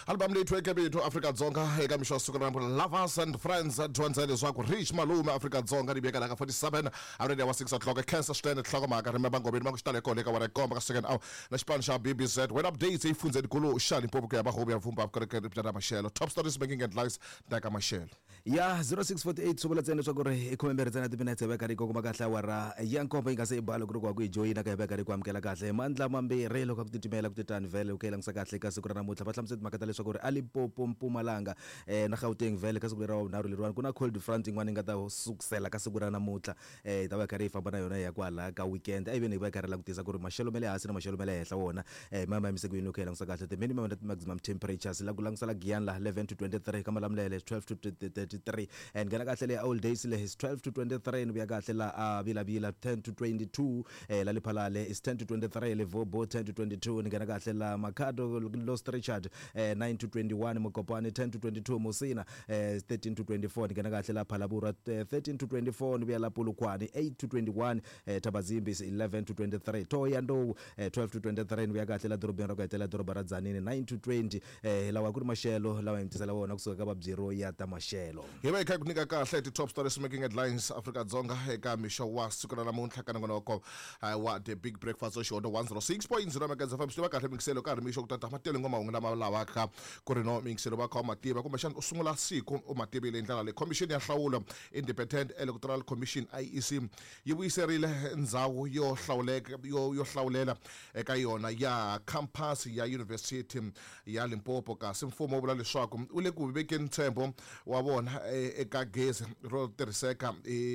Album leyi tweke bethu Afrika Dzonga eka misho suku rambo Lovers and Friends twenzele swakho Rich Malume Afrika Dzonga libeka la ka 47 already was 6 o'clock cancer stand hloko maka remember ngobeni makushitale khona eka warekomba ka second hour na xipano xa BBZ when updates ifunze dikulu ushali impopo ku ya bahobi ya vumba ku rekere bya Mashelo top stories making headlines ndaka Mashelo ya 0648 sobola tsene swa ku ri ikhomembere tsena timinetse veka ri kokoma kahle awara ya nkombo ingase ibalo ku ri kwa ku ijoyina ka veka ri ku amkela kahle mandla mambere loko ku titimela ku titani vele ku kelangisa kahle ka siku ra namuntlha va hlamuseti makata leswa ku ri Alipopo Mpumalanga na Gauteng vele ka siku ra vunharhu lerwana ku na cold front in'wana nga ta sukusela ka siku ra namuntlha ta va kari famba na yona ya kwala ka weekend even va kari langutisa ku ri maxelo mele hansi na maxelo mele henhla wona mama misekwini ku kelangisa kahle the minimum and maximum temperatures la ku langisela Giyani la 11 to 23 kama lamlele 12 to 33 and gana kahle le old days le is 12 to 23 no ya kahle la bila 10 to 22 la Lephalale is 10 to 23 le Vobo 10 to 22 ngana kahle la Makhado Lost Richard 9 to 21 Mokopane 10 to 22 Musina 13 to 24 ngana kahle la Phalabura 13 to 24 no ya la Polokwane 8 to 21 Tabazimbi 11 to 23 Thohoyandou 12 to 23 no ya kahle la Dorobeni ra ku hetela Doroba ra Tzaneen 9 to 20 lawa ku ri Mashelo lawa imtisela wona kusuka ka babzero ya ta Mashelo hiba ikha kunika kahle ti top stories making headlines Afrika Dzonga eka misho wa siku ra namuntlha kana ngonoko wa the big breakfast show 106.0 magaza fa msiba kahle mixelo ka ri misho kutata matele ngoma ungela malawa ka ku ri no mixelo ba kha matiba kumbe xana usungula siku umatibile indlela le commission ya hlawulo Independent Electoral Commission IEC yi vuyiserile ndzawu yo hlawuleka yo hlawulela eka yona ya campus ya University ya Limpopo kasi mfumo u vula leswaku u le ku vekeni ntshembo wa vona eka gezi ro tirhiseka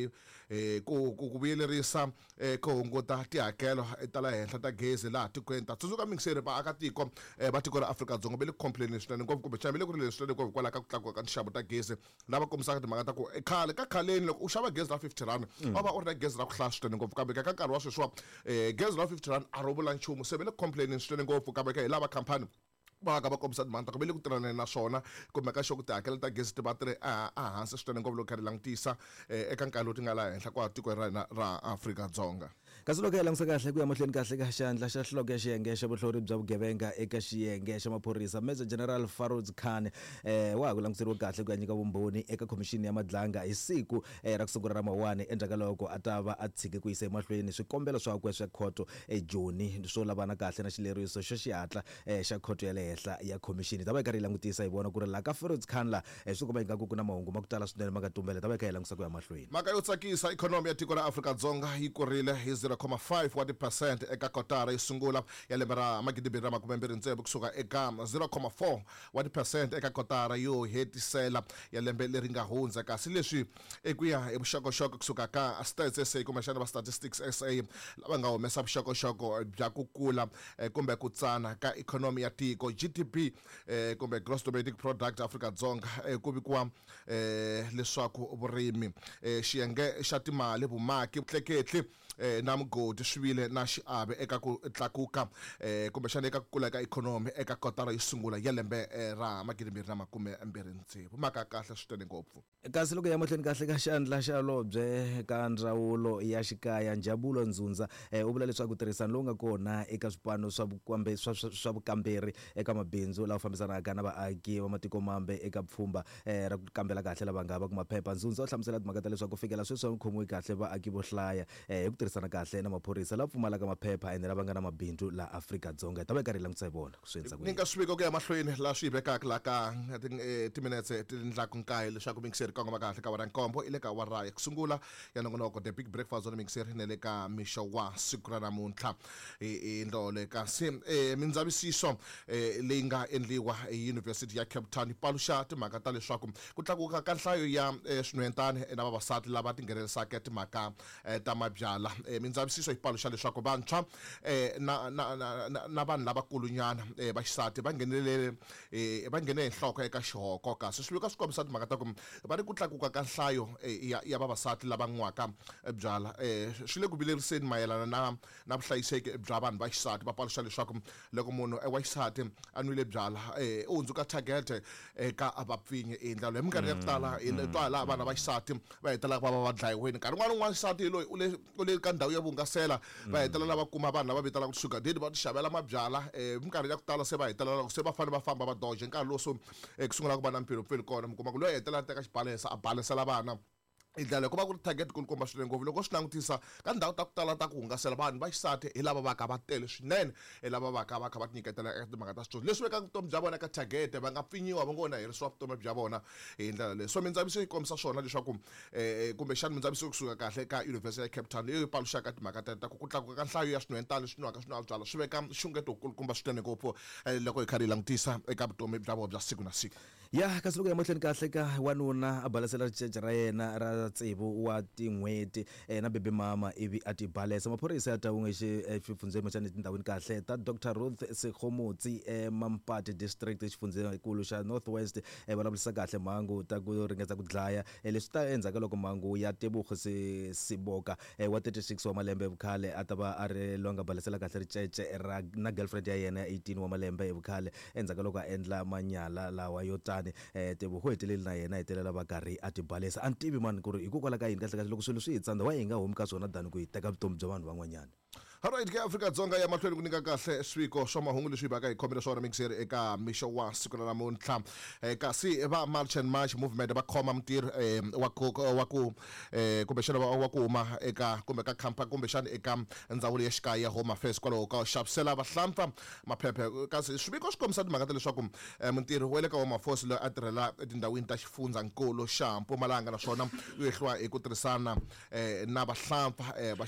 ku vuyelerisa ku hunguta tihakelo ta la henhla ta gezi laha tikweni ta tsundzuka mingiseri va aka tiko va tiko ra Afrika Dzonga bele complain swinene ngopfu kumbe chamele ku ri leswi swinene kwala ka ku tlakuka ka nxavo ta gezi lava kombisaka timhaka ta ku khale ka khaleni loko u xava gezi ra 50 rand va va u ri na gezi ra ku hlaya swinene ngopfu kambe ka nkarhi wa sweswiwa gezi ra 50 rand a ro vula nchumu se bele complain swinene ngopfu kambe ka hi lava khampani va ka va kombisa timhaka ku bele ku tirhana na swona kumbe ka xo ku tihakela ta gezi ti va ti ri hansi swinene ngopfu loko kha ri langutisa eka nkarhi lowu ti nga laha henhla kwa tiko ra Afrika Dzonga kasi loko ya langisa kahle ku ya mahlweni kahle ka xandla xa hloko ya xiyenge xa vuhlori bya vugevenga eka xiyenge xa maphorisa Major General Farouz Khan wa ku languteriwa kahle ku ya nyika vumbhoni eka commission ya madlanga hi siku ra ku sungula ra mawani endzhaku loko a ta va a tshike ku yisa emahlweni swikombelo swakwe swa khoto eJoni swo lavana kahle na xileriso xo xihatla xa khoto ya le henhla ya commission ta va karhi langutisa hi vona ku ri la ka Farouz Khan la swi komba ingaku ku na mahungu ma ku tala swinene ma nga tumbela ta va karhi langutisa ku ya mahlweni maka yo tsakisa economy ya tiko ra Afrika Dzonga yi kurile hi 0.5% eka kotara yi sungula ya lembe ra magidibiri ra 2023 kusuka eka 0.4% eka kotara yo hetisela ya lembe leri nga hundza kasi leswi ekuya hi vuxokoxoko kusuka ka Stats SA kumbe xana va Statistics SA lava nga humesa vuxokoxoko bya ku kula kumbe ku tsana ka economy ya tiko GDP kumbe gross domestic product Afrika Dzonga ku vikiwa leswaku vurimi xiyenge xa timali vumaki vutleketli na mugodi swivile na xiave eka ku tlakuka kumbe xana eka ku kula ka economy eka kotara yi sungula ya lembe ra magidibiri na 2023 maka kahle switene ngopfu kasi loko ya mahlweni kahle ka xandla xa lobye ka ndzawulo ya xikaya Njabulo Ndzundza u vula leswaku tirhisana lowu nga kona eka swipano swa vukamberi eka mabindzu lawa fambisanaka na vaaki va matiko mambe eka pfhumba ra ku kambela kahle lava nga va ku maphepha Ndzundza u hlamusela timhaka ta leswaku fikela sweswi va khomiwi kahle vaaki vo hlaya hi ku tirhisana kahle na maphorisa lava pfumalaka maphepha ene lava nga na mabindzu la Afrika Dzonga ta va karhi langutisa hi vona ku swendza ku ninka swiviko ku ya mahlweni la swi vekaka la ka timinetse tindlaku nkaye leswaku mingiseri ka ngoma kahle ka wa nkombo ile ka wa ra ku sungula ya nongonoko the big breakfast on mingiseri ne le ka misho wa siku ra namuntlha indlole kasi mindzavisiso leyi nga endliwa University ya Cape Town paluxa timhaka ta leswaku ku tlakuka ka nhlayo ya swinwentane na vavasati lava tinghenelisaka timhaka ta mabyala mindzavisiso hi paluxa leswaku vantshwa na vanhu lavakulu nyana vaxisati va nghenele nhloko eka xihoko kasi swi vika swi kombisa timhaka ta ku va ri ku tlakuka ka nhlayo ya vavasati lava nwaka byala swi le ku vileriseni mayelana na vuhlayiseki bya vanhu va xisati va paluxa leswaku loko munhu wa xisati a nwile byala u hundzuka target eka vapfinyi hi ndlela hi minkarhi ya ku tala hi twa laha vana va xisati va hetelaka va dlayiweni nkarhi n'wana xisati loyi u le ka ndhawu ya vuhungasela va hetelela va kuma vanhu lava vitanaka sugar daddy va ti xavela mabyala minkarhi ya ku tala se va hetelela se va fane va famba va doje nkarhi lowu so ku sungula ku va na mpfilumpfilu kona mi kuma ku loyi hetelela teka xibalesa a balesela vana indlela ku va ku ri target kulukomba swinene ngopfu loko swi langutisa ka ndhawu ta ku tala ta ku hungasela vanhu va xisati hi lava va ka va tele swinene hi lava va ka va kha va ti nyiketela eka timhaka ta switsotsi leswi veka vutomi bya vona ka target va nga pfinyiwa va ngo na herisiwa vutomi bya vona hi ndlela leyi so mindzavisiso yi kombisa swona leswaku kumbexana mindzavisiso kusuka kahle eka University ya Cape Town leyi yi paluxaka timhaka ta ku tlakuka ka nhlayo ya swin'wanyana leswi nwaka swin'wana swi veka xungeto wukulukumba swinene ngopfu loko hi karhi hi langutisa eka vutomi bya vona bya siku na siku ya kasi loko ya mahlweni kahle ka wanuna a balesela ricece ra yena ra tsevu wa tin'hweti na bebe mama ivi a ti balesa maphorisa ya Taung exifundzeni xa tindhawini kahle ta Dr Ruth Sekhomotsi Mampati district exifundzeninkulu xa Northwest vulavulisa kahle mhangu ta ku ringeta ku dlaya leswi ta endzhaku loko mhangu ya Tebogo Siboka wa 36 wa malembe vukhale a ta va a ri longa balesela kahle ricece ra na girlfriend ya yena ya 18 wa malembe vukhale endzhaku loko a endla manyala lawa yo tani Tebogo heteleli na yena hetelela va karhi a ti balesa a ntivi mani ku ri hikokwalaho ka yini kahle loko swilo swi hi tsandza wa hi nga humi ka swona tani ku hi teka vutomi bya vanhu van'wanyana. Alright, ke Afrika-Dzonga ya mahlweni ku nyika kahle swiko swa mahungu leswi baka hi khomela swona mixeri eka mixo wa siku na namuntlha kasi va March and March movement va khoma mutirhi wa ku kumbexana wa ku huma eka kumbe ka khampani kumbexana eka ndzawulo ya xikaya ya Home Affairs kwalaho ka xavisela vahlampfa maphephe kasi swiviko swi kombisa timhaka ta leswaku mutirhi wa le ka Home Affairs loyi a tirhela etindhawini ta xifundzankulu xa Mpumalanga naswona u yehliwa hi ku tirhisana na vahlampfa va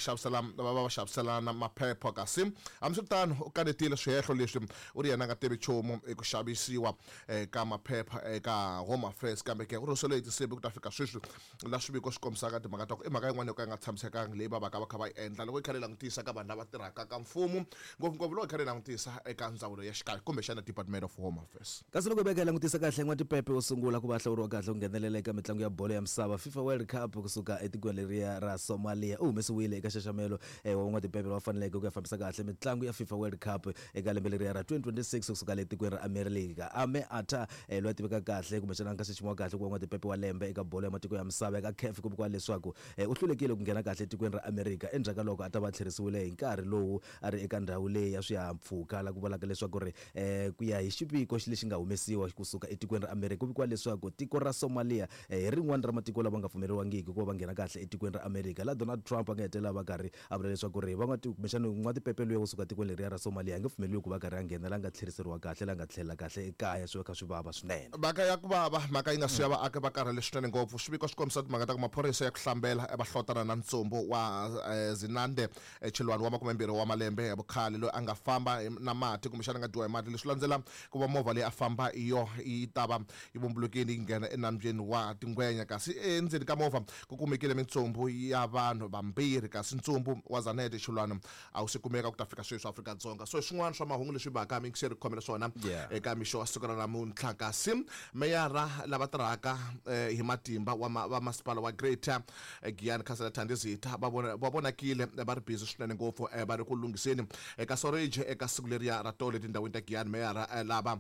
xaviselana maphepha kasi hamswitano u kanetile swihehlo leswi u ri yena nga tivi nchumu eku xavisiwa ka maphepha eka Home Affairs kambe ke ku ri solo hitisibi ku ta fika sweswi la swiviko swi kombisaka timhaka ta ku i mhaka yin'wana yo ka yi nga tshamisekangi leyi va va kha va yi endla loko yi khale langutisa ka vanhu lava tirhaka ka mfumo ngopfungopfu loko yi khale langutisa eka ndzawulo ya xikaya kumbexana Department of Home Affairs kasi loko veka langutisa kahle n'watipepe u sungula ku va hlawuriwa kahle ku nghenelela eka mitlangu ya bolo ya misava FIFA World Cup kusuka etikweni leriya ra Somalia u humesiwile eka xaxamelo wa n'watipepe va faneleke ku ya fambisa kahle mitlangu ya FIFA World Cup eka lembe leriya ra 2026 kusuka le tikweni ra America Ame Ata loyi tiveka kahle kumbexana nga xiximiwa kahle ku va n'watipepe wa lembe eka bolo ya matiko ya misava eka CAF ku bikwa leswaku u hlulekile ku nghena kahle etikweni ra America endzhaku loko a ta va tlherisiwile hi nkarhi lowu a ri eka ndhawu leyi ya swihahampfhuka la ku vulaka leswaku ri ku ya hi xiviko lexi nga humesiwa kusuka etikweni ra America ku bikwa leswaku tiko ra Somalia hi rin'wana ra matiko lava nga pfumeleriwangiki ku va nghena kahle etikweni ra America la Donald Trump a nga hetelela va karhi a vula leswaku ri kumbexana n'watipepe loyi kusuka tikweni leriya ra Somalia a nge pfumeleriwi ku va karhi a nghena la nga tlheriseriwa kahle la nga tlhelela kahle ekaya swi veka swi vava swinene mhaka ya ku vava mhaka yi nga siya vaaki va karhele swinene ngopfu swiviko swi kombisa timhaka ta ku maphorisa ya ku hlambela va hlotana na ntsumbu wa Zinande Chilwani wa 20 wa malembe vukhale loyi a nga famba na mati kumbexana nga dyiwa hi mati leswi landzela ku va movha leyi a famba yi ta va yi vumbulukini yi nghena enambyeni wa tingwenya kasi endzeni ka movha ku kumekile mintsumbu ya vanhu vambirhi kasi ntsumbu wa Zanete Chilwani a wu se kumeka ku ta fika sweswi Afrika-Dzonga so swin'wana swa mahungu leswi baka mixeri ku khomela swona eka mixo wa siku ra namuntlha kasi meyara lava tirhaka hi matimba wa masipala wa Greater Giyani Councillor Thandizitha va vonakile va ri busy swinene ngopfu va ri ku lunghiseni eka storage eka siku leriya ra tole tindhawini ta Giyani meyara lava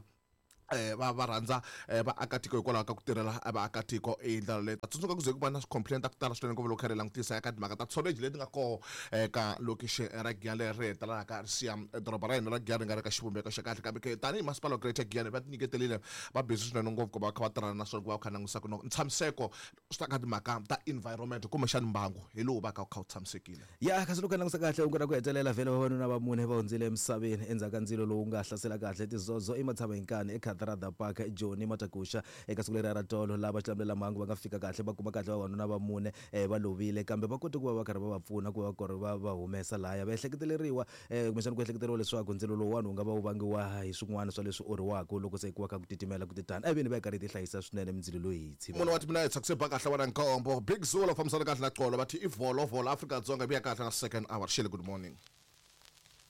va rhandza vaakatiko hikwalaho ka ku tirhela vaakatiko hi ndlela leyi ta tsundzuka ku ze ku va na swicomplain ta ku tala swinene ngopfu loko kha ri langutisa eka timhaka ta storage leti nga koho eka lokishi ra Giyani leri hetelelaka ri siya doroba ra hina ra Giyani ri nga ri ka xivumbeko xa kahle kambe ke tanihi masipala wa Greater Giyani va tinyiketelile va busy swinene ngopfu ku va kha va tirhana na swona ku va kha langutisaka no ntshamiseko swi ta ka timhaka ta environment kumbexana mbangu hi lowu va ka kha wu tshamisekile ya kasi loko langusa kahle u kota ku hetelela vhele vavanuna va mune va hundzile emisaveni endzhaku ka ndzilo lowu nga hlasela kahle tizodzo ematshaveni eka Radha Park Joni Matakusha eka siku leri ra tolo lava xilamulela mhangu va nga fika kahle va kuma kahle vavanuna va mune va lovile kambe va kote ku va va karhi va va pfuna ku va ku va humesa laya va ehleketeleriwa kumbexana ku ehleketeriwa leswaku ndzilo lowuwani wu nga va wu vangiwa hi swin'wana swa leswi oriwaka loko se ku va kha ku titimela ku titani eveni va karhi ti hlayisa swinene mindzilo loyi hi tshima munhu wa ti mina hi tsakise ba kahle wa na nkombo Big Zulu fambisana kahle na Xolo va thi i volo Afrika-Dzonga biya kahle na second hour shele good morning